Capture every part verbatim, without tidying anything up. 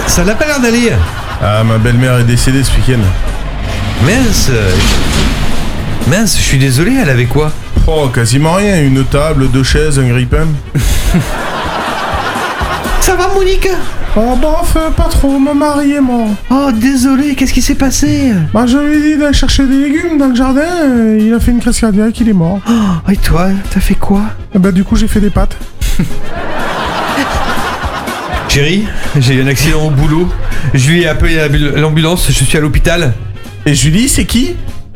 Ça n'a pas l'air d'aller. Ah, ma belle-mère est décédée ce week-end. Mince. Mince, je suis désolé, elle avait quoi? Oh, quasiment rien. Une table, deux chaises, un grille-pain. Ça va, Monique? Oh, bof, pas trop. Mon mari est mort. Oh, désolé, qu'est-ce qui s'est passé? Bah, je lui ai dit d'aller chercher des légumes dans le jardin. Et il a fait une crise cardiaque, il est mort. Oh, et toi, t'as fait quoi? Et bah, du coup, j'ai fait des pâtes. Chérie, j'ai eu un accident au boulot. Je lui ai appelé l'ambulance, je suis à l'hôpital. Et Julie, c'est qui?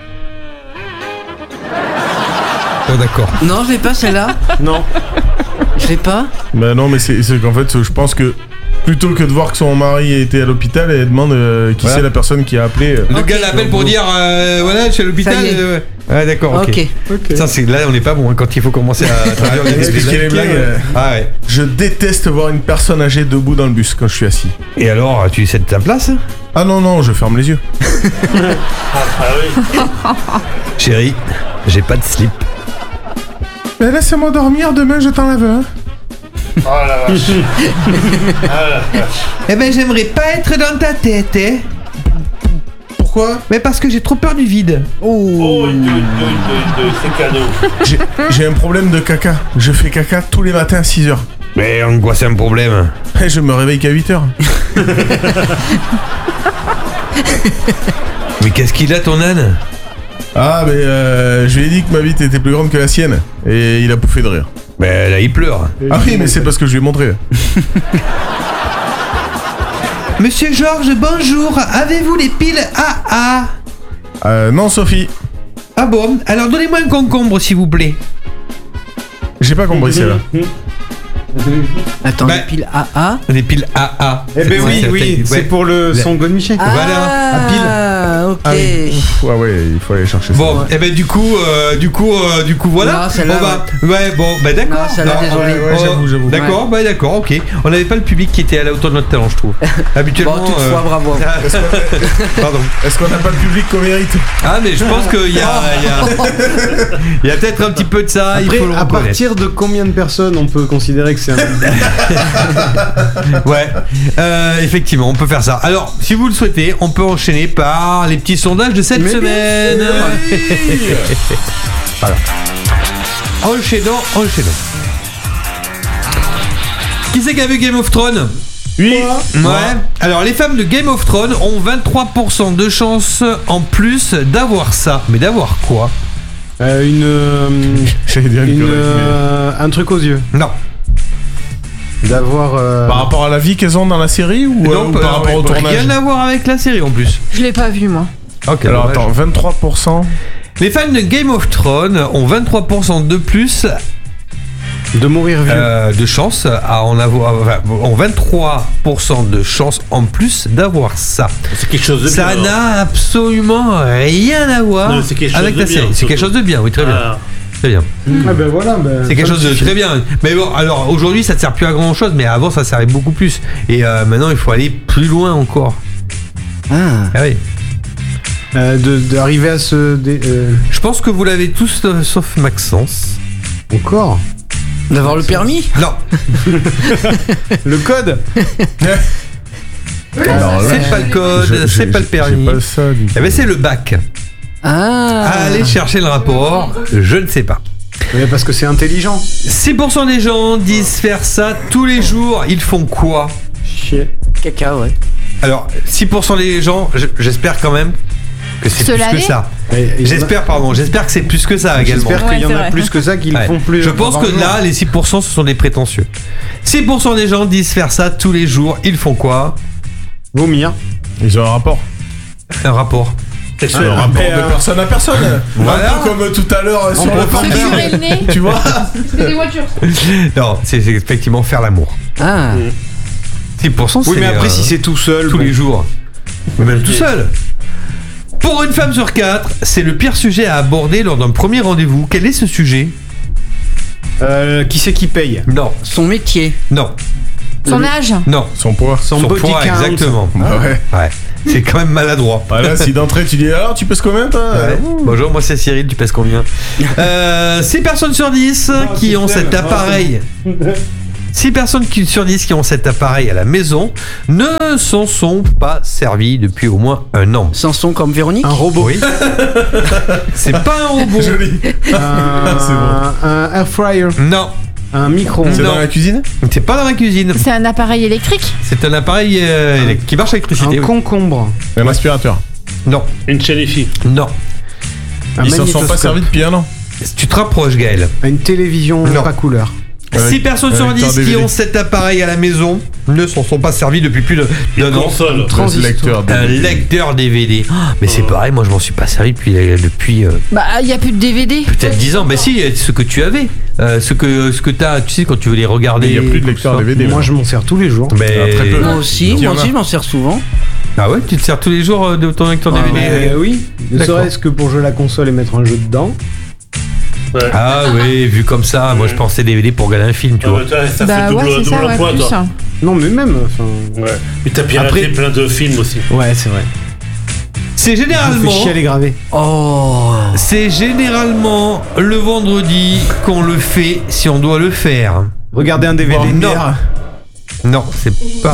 Oh, d'accord. Non, je l'ai pas celle-là. Non. Je l'ai pas. Bah non, mais c'est, c'est qu'en fait, je pense que plutôt que de voir que son mari était à l'hôpital, elle demande euh, qui voilà. c'est la personne qui a appelé. Euh... Le okay. gars l'appelle pour dire euh, voilà, je suis à l'hôpital. Euh... Ouais, d'accord, ok. okay. okay. Ça, c'est, là, on n'est pas bon hein, quand il faut commencer à traduire les expliquer les blagues. Euh... Ah ouais. Je déteste voir une personne âgée debout dans le bus quand je suis assis. Et alors, tu cèdes ta place? Ah non, non, je ferme les yeux. Ah oui. Chérie, j'ai pas de slip. Mais laisse-moi dormir, demain je t'enlève un. Oh la vache. Ah la vache. Eh ben j'aimerais pas être dans ta tête, hein. Pourquoi? Mais parce que j'ai trop peur du vide. Oh, oh de, de, de, de, c'est cadeau. J'ai, j'ai un problème de caca. Je fais caca tous les matins à six heures. Mais en quoi c'est un problème? Et je me réveille qu'à huit heures. Mais qu'est-ce qu'il a ton âne? Ah mais euh, je lui ai dit que ma bite était plus grande que la sienne. Et il a pouffé de rire. Mais là il pleure. Ah oui mais c'est parce que je lui ai montré. Monsieur Georges, bonjour. Avez-vous les piles A A? Euh non Sophie. Ah bon? Alors donnez-moi un concombre s'il vous plaît. J'ai pas compris celle-là. Attends, bah, les piles A A. Les piles A A. Eh ben oui, oui, c'est pour le son Godemiché. Ah, voilà. À pile. Ok. Ah oui. Ouf, ouais ouais, il faut aller chercher bon, ça. Bon, ouais. et eh ben du coup, euh, du coup, euh, du coup, voilà. Non, celle-là, bon, bah, ouais. ouais, bon, bah d'accord. Non, celle-là, non, désolé. Ouais, ouais, j'avoue, j'avoue. D'accord, ouais. bah d'accord, ok. On n'avait pas le public qui était à la hauteur de notre talent, je trouve. Habituellement. Bon, toutefois, euh... bravo. Est-ce qu'on... Pardon. Est-ce qu'on n'a pas le public qu'on mérite? Ah, mais je pense qu'il y a, il y a, il y a peut-être un petit peu de ça. Après, il faut le à reconnaître. partir de combien de personnes on peut considérer que c'est un. Ouais, euh, effectivement, on peut faire ça. Alors, si vous le souhaitez, on peut enchaîner par les petits sondages de cette Mais semaine. Oui. Voilà. Enchaînons, enchaînons. Qui c'est qui a vu Game of Thrones? Oui. Ouais. Alors, les femmes de Game of Thrones ont vingt-trois pour cent de chance en plus d'avoir ça. Mais d'avoir quoi? Euh, une. Euh, J'allais dire une une connerie, euh, un truc aux yeux. Non. D'avoir. Euh... Par rapport à la vie qu'elles ont dans la série ou, non, euh, ou par euh, rapport au tournage? Rien à voir avec la série en plus. Je l'ai pas vu moi. Ok. Alors dommage. attends, vingt-trois pour cent. Les fans de Game of Thrones ont vingt-trois pour cent de plus de mourir vieux. euh, de chance à en avoir, enfin, ont vingt-trois pour cent de chance en plus d'avoir ça. C'est quelque chose de bien. Ça alors. n'a absolument rien à voir Non, c'est quelque chose avec de la bien, série. C'est surtout. quelque chose de bien, oui, très bien. Ah. Très bien. Ah ben voilà. Ben, C'est quelque chose de très bien. Mais bon, alors aujourd'hui, ça ne sert plus à grand chose, mais avant, ça servait beaucoup plus. Et euh, maintenant, il faut aller plus loin encore. Ah. Ah oui. Euh, de, d'arriver à ce. Dé, euh... Je pense que vous l'avez tous, euh, sauf Maxence. Encore. D'avoir le permis? Non. Le code. Alors là, C'est pas le code, je- c'est j'ai- pas le permis. J'ai pas ça du tout. Eh ben, c'est le bac. Ah. Allez chercher le rapport, je ne sais pas. Mais parce que c'est intelligent. six pour cent des gens disent faire ça tous les jours. Ils font quoi? Chier. Caca, ouais. Alors, six pour cent des gens, j- j'espère quand même que c'est Se plus laver que ça. Et- et J'espère, pardon, j'espère que c'est plus que ça également. J'espère Ouais, qu'il y en c'est a vrai. plus que ça qu'ils Ouais. font plus. Je pense que là, les six pour cent, ce sont des prétentieux. six pour cent des gens disent faire ça tous les jours. Ils font quoi? Vomir. Ils ont un rapport. Un rapport. C'est Un sûr. rapport mais, de euh, personne à personne. Voilà. Un peu comme tout à l'heure sur peut le pas parking. Se fumer le nez. Tu vois? C'est des voitures. Non, c'est c'est effectivement faire l'amour. Ah. six pour cent, Oui, c'est mais après, euh, si c'est tout seul. tous bon. les jours. Mais même tout seul. Pour une femme sur quatre, c'est le pire sujet à aborder lors d'un premier rendez-vous. Quel est ce sujet? Euh, qui c'est qui paye? Non, Son métier. non, Son âge. non. Son poids. Son, Son body poids, count. exactement. Bah ouais. Ouais, c'est quand même maladroit. Bah là, si d'entrée tu dis alors tu pèses combien toi? Ouais. Bonjour, moi c'est Cyril, tu pèses combien? euh, six personnes sur dix qui ont cet appareil. six personnes qui- sur dix qui ont cet appareil à la maison ne s'en sont pas servis depuis au moins un an. Samson comme Véronique. Un robot. Oui. C'est pas un robot. Joli. Un, C'est bon. un air fryer. Non, Un micro. C'est Non. dans la cuisine? c'est pas dans la cuisine. C'est un appareil électrique. C'est un appareil euh, élect- qui marche à l'électricité. Un oui. concombre. Un aspirateur. Non, Une chalifie. non. Un Ils s'en sont pas magnétoscope. servis depuis un an. Tu te rapproches, Gaël. Une télévision Non. pas couleur. Ouais. six personnes sur Ouais, dix lecteur qui D V D. ont cet appareil à la maison ne s'en sont pas servis depuis plus de- d'un Une an. console. Transistor. Lecteur de- Un lecteur D V D. Ah, mais c'est pareil, moi je m'en suis pas servi depuis, depuis euh, Bah, il y a plus de D V D. peut-être dix ans. Mais si, ce que tu avais. Euh, ce que, ce que tu as, tu sais, quand tu veux les regarder. Mais il y a plus de comme lecteur ça. D V D. Moi, maintenant. je m'en sers tous les jours. Mais... Très peu. Moi aussi, Qui moi en a aussi, je m'en sers souvent. Ah ouais, tu te sers tous les jours euh, de ton lecteur Ah, D V D. Mais, euh, oui. Ne D'accord. serait-ce que pour jouer à la console et mettre un jeu dedans. Ouais. Ah oui, vu comme ça, moi je pensais D V D pour regarder un film, tu Ah, vois. bah, toi, ça Bah fait ouais, double, c'est ça, double ouais, emploi, plus. toi. Non, mais même. Enfin. Ouais. Mais t'as piraté Après- plein de films aussi. Ouais, c'est vrai. C'est Ça me fait généralement, chier à les graver. Oh. c'est généralement le vendredi qu'on le fait si on doit le faire. Regardez un D V D. Bon, non. Non, c'est pas.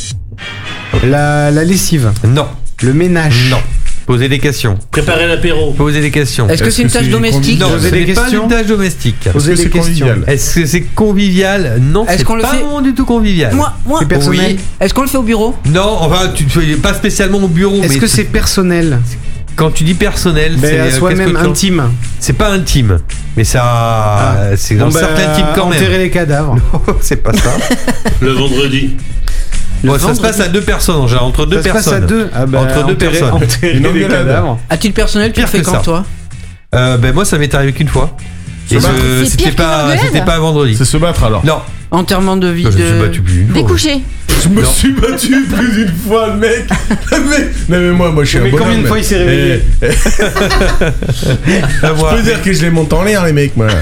La, la lessive. Non, Le ménage. non. Posez des questions. Préparer l'apéro. Posez des questions. Est-ce que Est-ce c'est une que tâche c'est domestique Non, Poser ce des n'est pas questions une tâche domestique. Est-ce Poser que des c'est questions. convivial? Est-ce que c'est convivial? Non, Est-ce c'est qu'on le pas fait du tout convivial. Moi, moi. C'est personnel. Oui. Est-ce qu'on le fait au bureau? Non, enfin, tu ne fais pas spécialement au bureau. Est-ce mais que tu- c'est personnel? quand tu dis personnel, c'est Ben, à euh, soi-même qu'est-ce que tu- intime. C'est pas intime, mais ça, Ah. c'est dans Bon, bah, certains types quand enterrer même. les cadavres. C'est pas ça. Le vendredi. Bon, ça se vendredi. passe à deux personnes en général, entre deux Ça se passe personnes. à deux. Ah bah, Entre deux enterrer- personnes. enterrer Une les engueulade. cadavres. À titre personnel, tu le Pire fais que quand ça. toi? Euh, ben moi, ça m'est arrivé qu'une fois. Et battre. je- C'est c'était pire qu'une pas, engueulade. c'était pas un vendredi. C'est se battre alors. Non, Enterrement de vie je me suis de. battu plus d'une fois. Découché. Je me Non. suis battu plus d'une fois, le mec. Le mec. Non mais moi, moi je suis Mais un bonhomme. combien de fois il s'est réveillé? Eh, eh, Ah, Je voilà. peux dire que je les monte en l'air, les mecs, moi.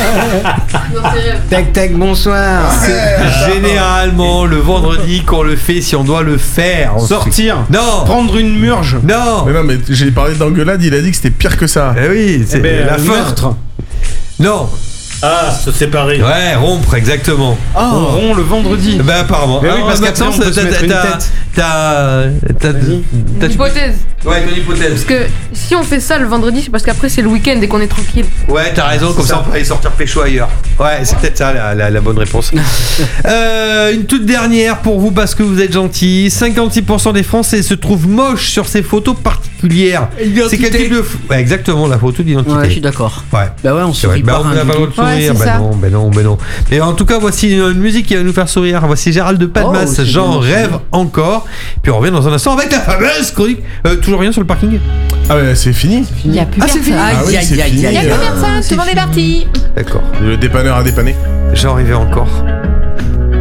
Tac tac, bonsoir. C'est généralement le vendredi qu'on le fait si on doit le faire. On Sortir. se- Non, Prendre une murge. non. Mais non, mais j'ai parlé d'engueulade, il a dit que c'était pire que ça. Eh oui, c'est Eh ben, la le fin. meurtre. Non, Ah, se séparer. ouais, rompre, exactement. Oh, on rompt le vendredi. Ben apparemment. Mais oui, Alors, parce qu'après, Maxence, on peut se t'as- mettre une t'as- tête. T'as, t'as, Vas-y. t'as- Une hypothèse. Ouais, ton hypothèse. Parce que si on fait ça le vendredi, c'est parce qu'après c'est le week-end et qu'on est tranquille. Ouais, t'as raison, comme ça. on peut aller sortir pécho ailleurs. Ouais, c'est peut-être ça la, la- la bonne réponse. Euh, une toute dernière pour vous parce que vous êtes gentils. cinquante-six pour cent des Français se trouvent moches sur ces photos particulières. C'est quel type de. f- Ouais, exactement, la photo d'identité. Ouais, je suis d'accord. Ouais. Bah ouais, on C'est vrai. sourit Bah, pas. on hein, n'a pas le droit de Ouais, sourire. c'est bah ça. non, bah non, bah non. Mais en tout cas, voici une musique qui va nous faire sourire. Voici Gérald de Palmas. Oh, c'est J'en bien. rêve encore. Puis on revient dans un instant avec la fameuse chronique. Euh, toujours rien sur le parking. Ah ouais, c'est fini. Il y a plus Ah, c'est personne. fini. Aïe, Ah oui, aïe, c'est aïe, fini. aïe, Il y a aïe. plus personne, tout le monde est parti. D'accord. Le dépanneur a dépanné. J'en rêvais encore.